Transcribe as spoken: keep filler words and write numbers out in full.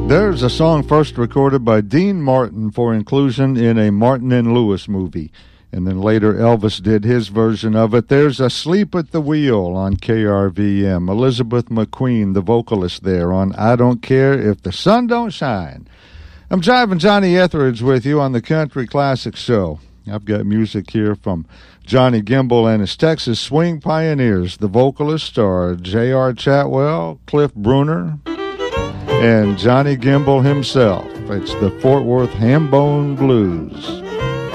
There's a song first recorded by Dean Martin for inclusion in a Martin and Lewis movie, and then later Elvis did his version of it. There's Asleep at the Wheel on K R V M. Elizabeth McQueen, the vocalist there, on I Don't Care If the Sun Don't Shine. I'm Jiving Johnny Etheridge with you on the Country Classics Show. I've got music here from Johnny Gimbel and his Texas Swing Pioneers. The vocalists are J R Chatwell, Cliff Bruner, and Johnny Gimbel himself. It's the Fort Worth Hambone Blues.